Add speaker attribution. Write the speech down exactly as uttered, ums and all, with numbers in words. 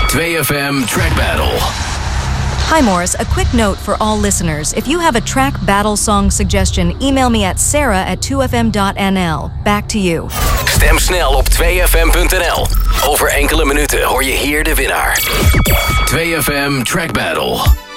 Speaker 1: two F M Track Battle.
Speaker 2: Hi Morris, a quick note for all listeners. If you have a track battle song suggestion, email me at sarah at two f m dot n l. Back to you.
Speaker 1: Stem snel op two f m punt n l. Over enkele minuten hoor je hier de winnaar. two F M Track Battle.